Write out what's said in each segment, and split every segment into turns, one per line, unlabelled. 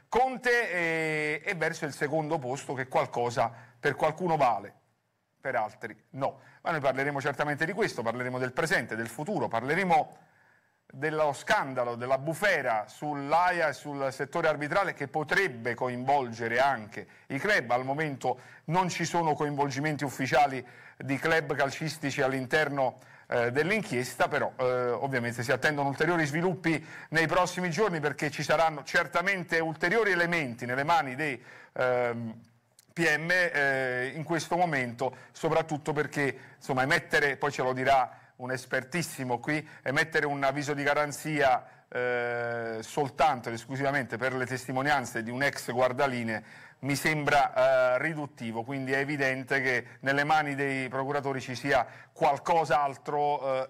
Conte è verso il secondo posto, che qualcosa per qualcuno vale, per altri no. Ma noi parleremo certamente di questo, parleremo del presente, del futuro, parleremo dello scandalo, della bufera sull'AIA e sul settore arbitrale che potrebbe coinvolgere anche i club. Al momento non ci sono coinvolgimenti ufficiali di club calcistici all'interno dell'inchiesta, però ovviamente si attendono ulteriori sviluppi nei prossimi giorni, perché ci saranno certamente ulteriori elementi nelle mani dei PM in questo momento, soprattutto perché insomma emettere, poi ce lo dirà un espertissimo qui, emettere un avviso di garanzia soltanto ed esclusivamente per le testimonianze di un ex guardalinee mi sembra riduttivo, quindi è evidente che nelle mani dei procuratori ci sia qualcos'altro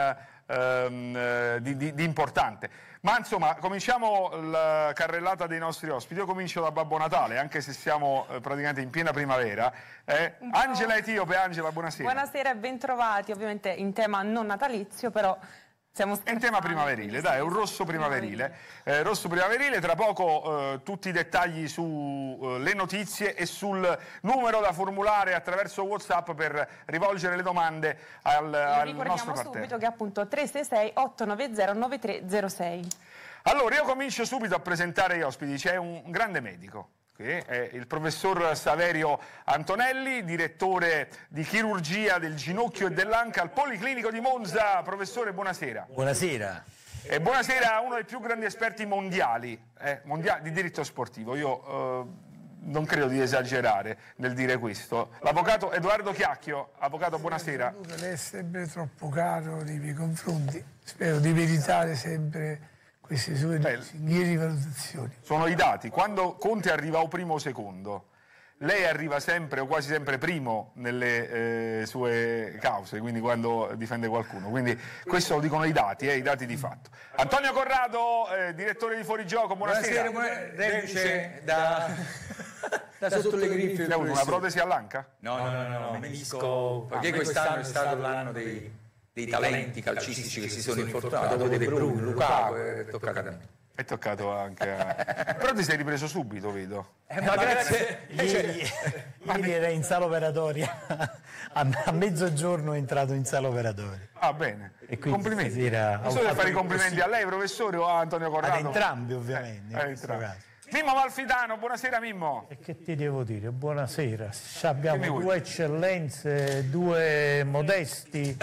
di importante. Ma insomma, cominciamo la carrellata dei nostri ospiti. Io comincio da Babbo Natale, anche se siamo praticamente in piena primavera. Angela Etiope. Angela, buonasera.
Buonasera e bentrovati, ovviamente in tema non natalizio, però siamo
è in tema primaverile, dai, è un rosso primaverile. Rosso primaverile, tra poco tutti i dettagli sulle notizie e sul numero da formulare attraverso WhatsApp per rivolgere le domande al nostro parterre.
Subito che è appunto 366 890 9306.
Allora, io comincio subito a presentare gli ospiti. C'è un grande medico, che è il professor Saverio Antonelli, direttore di chirurgia del ginocchio e dell'anca al Policlinico di Monza. Professore, buonasera.
Buonasera.
E buonasera a uno dei più grandi esperti mondiali di diritto sportivo. Io non credo di esagerare nel dire questo. L'avvocato Edoardo Chiacchio. Avvocato, buonasera.
Lei è sempre troppo caro nei miei confronti. Spero di meritare sempre queste sue lusinghiere valutazioni.
Sono i dati. Quando Conte arriva o primo o secondo, lei arriva sempre o quasi sempre primo nelle sue cause, quindi quando difende qualcuno. Quindi questo lo dicono i dati di fatto. Antonio Corrado, direttore di Fuorigioco, buonasera.
Buonasera, da sotto le grinfie.
Hai avuto una protesi all'anca?
No, menisco, perché quest'anno è stato l'anno dei talenti calcistici che si sono infortunati, dopo De Bruyne, Lukaku, è toccato a me.
È toccato anche a... Però ti sei ripreso subito, vedo.
Ma grazie.
Ieri era in sala operatoria, a mezzogiorno è entrato in sala operatoria.
Ah, bene.
E
complimenti.
Non
so se fare i complimenti a lei, professore, o a Antonio Corrado?
Ad entrambi, ovviamente.
In questo caso. Mimmo Malfitano, buonasera Mimmo.
E che ti devo dire? Buonasera. Abbiamo due eccellenze, due modesti,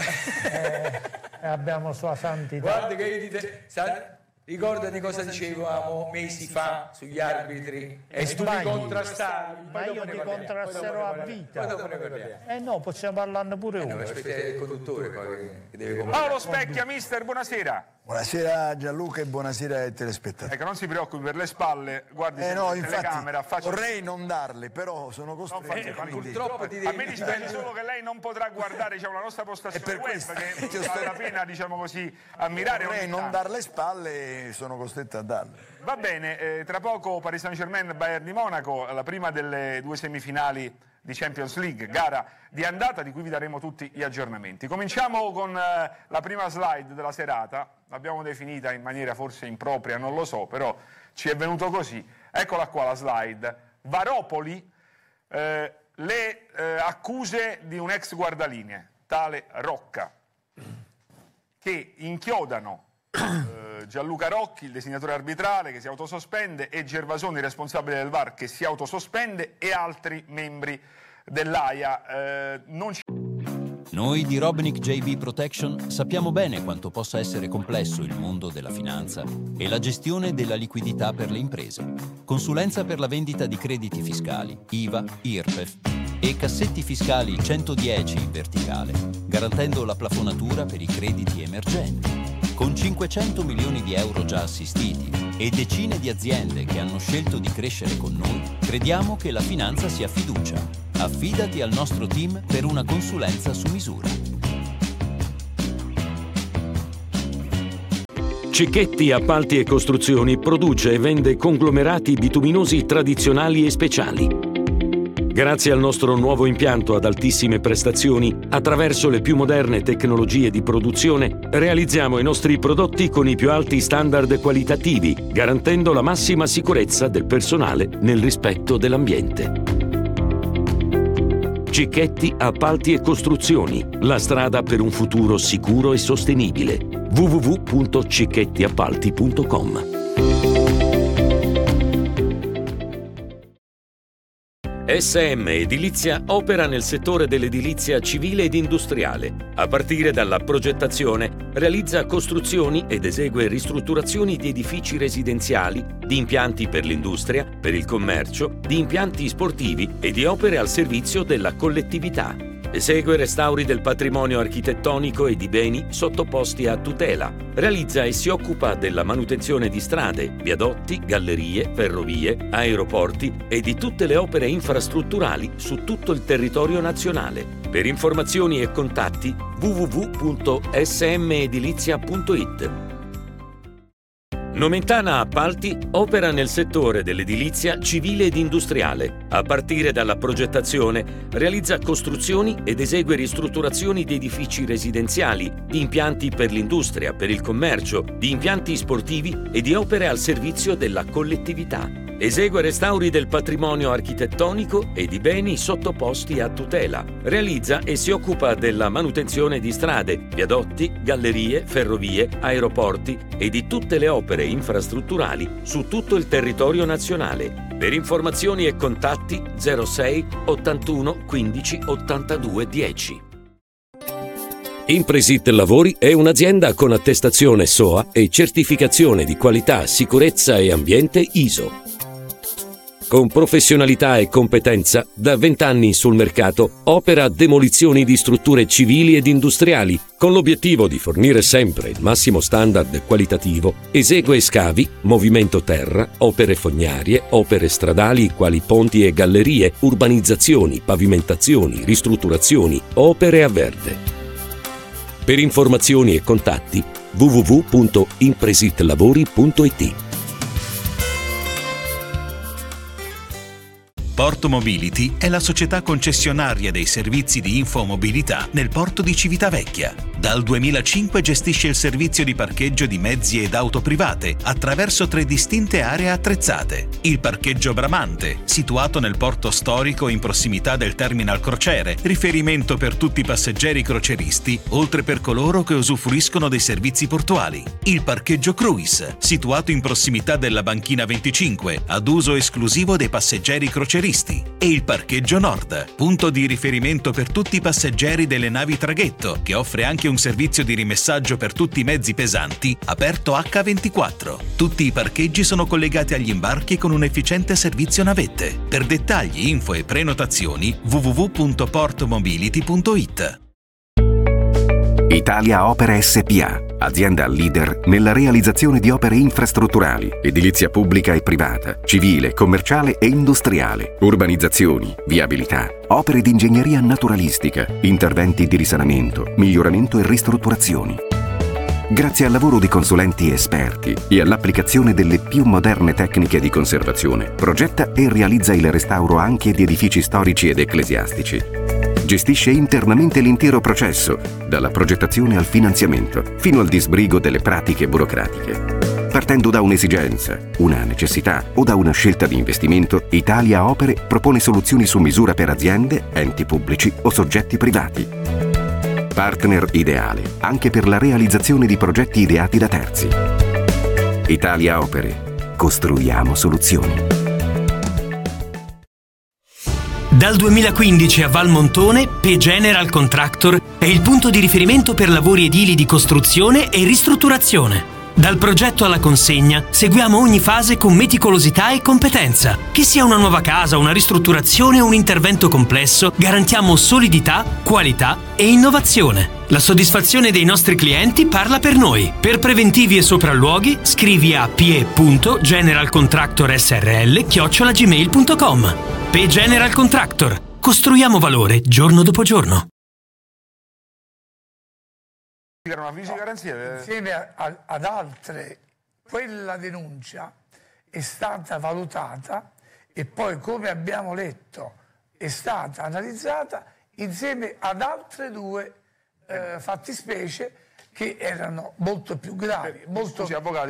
abbiamo sua santità.
Guarda che io ricordati cosa dicevamo mesi fa sugli arbitri e tu mi contrastavi.
Ma io ti contrasterò a vita. No, possiamo parlarne pure ora.
Aspetta il conduttore poi che deve commentare.
Paolo Specchia, mister, buonasera.
Buonasera Gianluca e buonasera ai telespettatori.
Ecco, non si preoccupi per le spalle, guardi
no,
in telecamera.
Vorrei non darle, però sono costretto.
Purtroppo
a me dispiace solo che lei non potrà guardare la nostra postazione web, che vale la pena, diciamo così, ammirare.
Vorrei non darle spalle, sono costretto a darle.
Va bene, tra poco Paris Saint-Germain, Bayern di Monaco, la prima delle due semifinali di Champions League, gara di andata di cui vi daremo tutti gli aggiornamenti. Cominciamo con la prima slide della serata, l'abbiamo definita in maniera forse impropria, non lo so, però ci è venuto così. Eccola qua la slide. Varopoli, le accuse di un ex guardalinee, tale Rocca, che inchiodano Gianluca Rocchi, il designatore arbitrale, che si autosospende, e Gervasoni, responsabile del VAR, che si autosospende, e altri membri dell'AIA.
Noi di Robnick JB Protection sappiamo bene quanto possa essere complesso il mondo della finanza e la gestione della liquidità per le imprese. Consulenza per la vendita di crediti fiscali, IVA, IRPEF e cassetti fiscali 110 in verticale, garantendo la plafonatura per i crediti emergenti. Con 500 milioni di euro già assistiti e decine di aziende che hanno scelto di crescere con noi, crediamo che la finanza sia fiducia. Affidati al nostro team per una consulenza su misura.
Cicchetti Appalti e Costruzioni produce e vende conglomerati bituminosi tradizionali e speciali. Grazie al nostro nuovo impianto ad altissime prestazioni, attraverso le più moderne tecnologie di produzione, realizziamo i nostri prodotti con i più alti standard qualitativi, garantendo la massima sicurezza del personale nel rispetto dell'ambiente. Cicchetti, Appalti e Costruzioni, la strada per un futuro sicuro e sostenibile. www.cicchettiappalti.com. SM Edilizia opera nel settore dell'edilizia civile ed industriale. A partire dalla progettazione, realizza costruzioni ed esegue ristrutturazioni di edifici residenziali, di impianti per l'industria, per il commercio, di impianti sportivi e di opere al servizio della collettività. Esegue restauri del patrimonio architettonico e di beni sottoposti a tutela. Realizza e si occupa della manutenzione di strade, viadotti, gallerie, ferrovie, aeroporti e di tutte le opere infrastrutturali su tutto il territorio nazionale. Per informazioni e contatti www.smedilizia.it. Nomentana Appalti opera nel settore dell'edilizia civile ed industriale. A partire dalla progettazione, realizza costruzioni ed esegue ristrutturazioni di edifici residenziali, di impianti per l'industria, per il commercio, di impianti sportivi e di opere al servizio della collettività. Esegue restauri del patrimonio architettonico e di beni sottoposti a tutela. Realizza e si occupa della manutenzione di strade, viadotti, gallerie, ferrovie, aeroporti e di tutte le opere infrastrutturali su tutto il territorio nazionale. Per informazioni e contatti 06 81 15 82 10. Impresit Lavori è un'azienda con attestazione SOA e certificazione di qualità, sicurezza e ambiente ISO. Con professionalità e competenza, da 20 anni sul mercato, opera demolizioni di strutture civili ed industriali, con l'obiettivo di fornire sempre il massimo standard qualitativo. Esegue scavi, movimento terra, opere fognarie, opere stradali quali ponti e gallerie, urbanizzazioni, pavimentazioni, ristrutturazioni, opere a verde. Per informazioni e contatti www.impresitlavori.it.
Porto Mobility è la società concessionaria dei servizi di infomobilità nel porto di Civitavecchia. Dal 2005 gestisce il servizio di parcheggio di mezzi ed auto private attraverso 3 distinte aree attrezzate. Il parcheggio Bramante, situato nel porto storico in prossimità del terminal crociere, riferimento per tutti i passeggeri croceristi, oltre per coloro che usufruiscono dei servizi portuali. Il parcheggio Cruise, situato in prossimità della banchina 25, ad uso esclusivo dei passeggeri croceristi. E il parcheggio Nord, punto di riferimento per tutti i passeggeri delle navi traghetto, che offre anche un servizio di rimessaggio per tutti i mezzi pesanti, aperto H24. Tutti i parcheggi sono collegati agli imbarchi con un efficiente servizio navette. Per dettagli, info e prenotazioni www.portomobility.it.
Italia Opere SPA, azienda leader nella realizzazione di opere infrastrutturali, edilizia pubblica e privata, civile, commerciale e industriale, urbanizzazioni, viabilità, opere di ingegneria naturalistica, interventi di risanamento, miglioramento e ristrutturazioni. Grazie al lavoro di consulenti esperti e all'applicazione delle più moderne tecniche di conservazione, progetta e realizza il restauro anche di edifici storici ed ecclesiastici. Gestisce internamente l'intero processo, dalla progettazione al finanziamento, fino al disbrigo delle pratiche burocratiche. Partendo da un'esigenza, una necessità o da una scelta di investimento, Italia Opere propone soluzioni su misura per aziende, enti pubblici o soggetti privati. Partner ideale anche per la realizzazione di progetti ideati da terzi. Italia Opere. Costruiamo soluzioni.
Dal 2015 a Valmontone, P General Contractor è il punto di riferimento per lavori edili di costruzione e ristrutturazione. Dal progetto alla consegna seguiamo ogni fase con meticolosità e competenza. Che sia una nuova casa, una ristrutturazione o un intervento complesso, garantiamo solidità, qualità e innovazione. La soddisfazione dei nostri clienti parla per noi. Per preventivi e sopralluoghi scrivi a pie.generalcontractorsrl@gmail.com. P General Contractor. Costruiamo valore giorno dopo giorno.
Insieme ad altre, quella denuncia è stata valutata e poi, come abbiamo letto è stata analizzata insieme ad altre due fattispecie che erano molto più gravi.
Scusi, avvocati,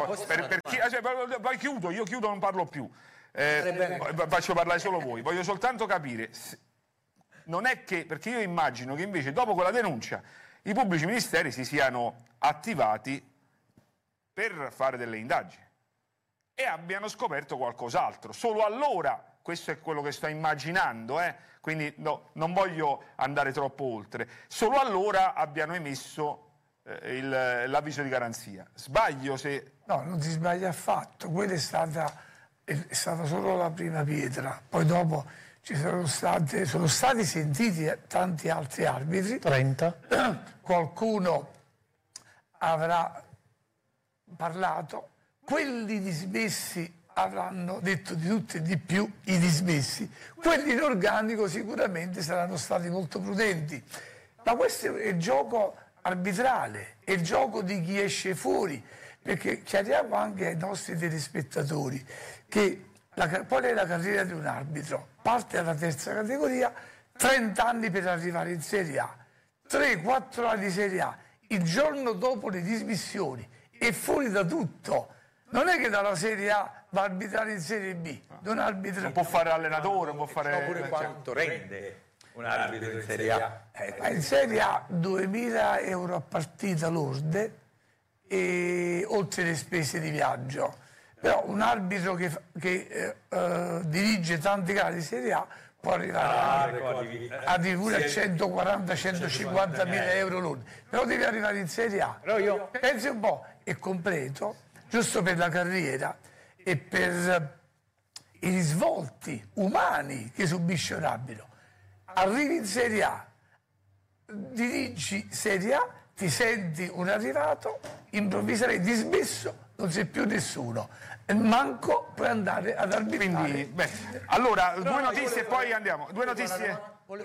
poi chiudo, io chiudo, non parlo più. Faccio parlare solo voi. Voglio soltanto capire, non è che, perché io immagino che invece dopo quella denuncia i pubblici ministeri si siano attivati per fare delle indagini e abbiano scoperto qualcos'altro. Solo allora, questo è quello che sto immaginando, quindi no, non voglio andare troppo oltre, solo allora abbiano emesso l'avviso di garanzia. Sbaglio se...
No, non si sbaglia affatto, quella è stata solo la prima pietra, poi dopo sono stati sentiti tanti altri arbitri.
30.
Qualcuno avrà parlato, quelli dismessi avranno detto di tutto e di più i dismessi, quelli in organico sicuramente saranno stati molto prudenti, ma questo è il gioco arbitrale, è il gioco di chi esce fuori, perché chiariamo anche ai nostri telespettatori che qual è la carriera di un arbitro? Parte dalla terza categoria, 30 anni per arrivare in Serie A, 3-4 anni di Serie A, il giorno dopo le dismissioni, è fuori da tutto. Non è che dalla Serie A va a arbitrare in Serie B, non
può fare allenatore, non può fare...
Pure quanto rende un arbitro in Serie A?
In Serie A 2.000 euro a partita lorde e oltre le spese di viaggio. Però un arbitro che dirige tante gare di Serie A può arrivare addirittura a 140-150 mila euro lordi. Però deve arrivare in Serie A. Pensi un po', è completo, giusto per la carriera e per i risvolti umani che subisce un arbitro. Arrivi in Serie A, dirigi Serie A, ti senti un arrivato, improvvisamente dismesso, non c'è più nessuno. Manco puoi andare ad arbitrare.
Allora, due notizie e poi andiamo. Due notizie.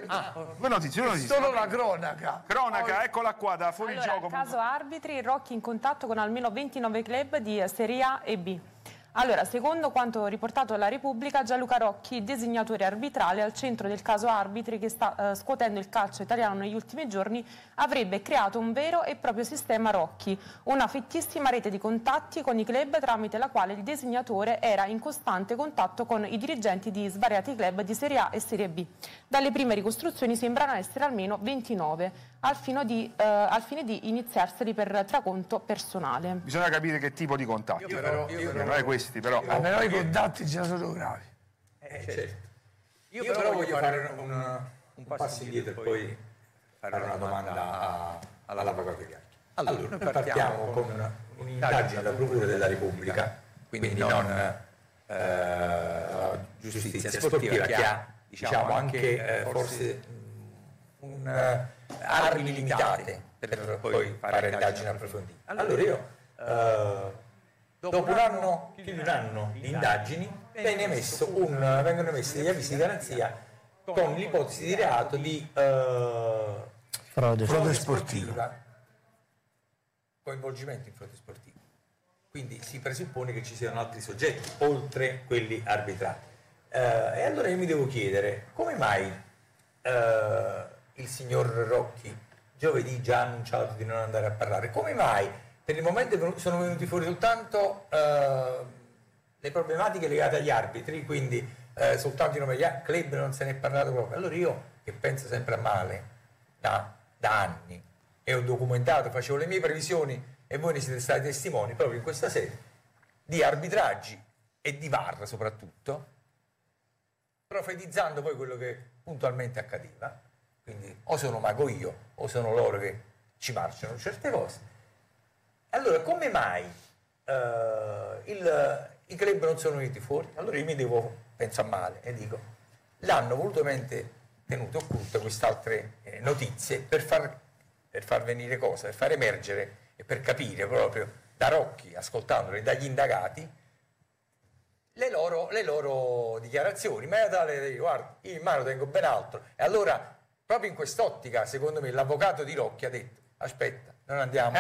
Solo
la cronaca.
Cronaca, eccola qua, da fuori gioco.
Caso arbitri, Rocchi in contatto con almeno 29 club di Serie A e B. Allora, secondo quanto riportato dalla Repubblica, Gianluca Rocchi, designatore arbitrale al centro del caso arbitri che sta scuotendo il calcio italiano negli ultimi giorni, avrebbe creato un vero e proprio sistema Rocchi, una fittissima rete di contatti con i club tramite la quale il designatore era in costante contatto con i dirigenti di svariati club di Serie A e Serie B. Dalle prime ricostruzioni sembrano essere almeno 29, al fine di iniziarseli per traconto personale.
Bisogna capire che tipo di contatti. Non è questi, però.
Però i contatti già sono gravi.
Certo. Io però voglio fare un passo indietro e poi fare una domanda all'avvocato Bianchi. Allora, noi partiamo con un'indagine della Procura della Repubblica, quindi non giustizia sportiva, che ha, diciamo, anche forse armi limitate per poi fare indagini approfondite. Allora io, dopo più di un anno di indagini, vengono emessi degli avvisi di garanzia con l'ipotesi di reato di frode sportiva, coinvolgimento in frode sportiva. Quindi si presuppone che ci siano altri soggetti oltre quelli arbitrati. E allora io mi devo chiedere come mai il signor Rocchi giovedì già ha annunciato di non andare a parlare, come mai per il momento sono venuti fuori soltanto le problematiche legate agli arbitri, quindi soltanto i nomi degli club non se ne è parlato proprio. Allora io, che penso sempre a male da anni e ho documentato, facevo le mie previsioni e voi ne siete stati testimoni proprio in questa sede di arbitraggi e di VAR soprattutto, profetizzando poi quello che puntualmente accadeva. Quindi o sono mago io o sono loro che ci marciano certe cose. Allora come mai i club non sono venuti fuori? Allora io penso a male e dico, l'hanno volutamente tenuto occulte quest'altre notizie per far venire cosa? Per far emergere e per capire proprio da Rocchi, ascoltandole dagli indagati, le loro dichiarazioni, in maniera tale da dire, guarda, io in mano tengo ben altro. E allora, proprio in quest'ottica, secondo me, l'avvocato di Rocchi ha detto, aspetta, non andiamo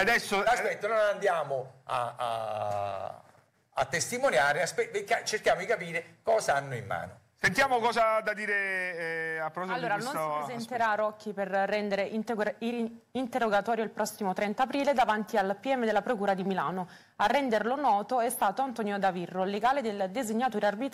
a testimoniare, cerchiamo di capire cosa hanno in mano.
Sentiamo cosa ha da dire a proposito
allora,
di questo.
Non si presenterà Rocchi per rendere interrogatorio il prossimo 30 aprile davanti al PM della Procura di Milano. A renderlo noto è stato Antonio Davirro, legale del designatore arbitrale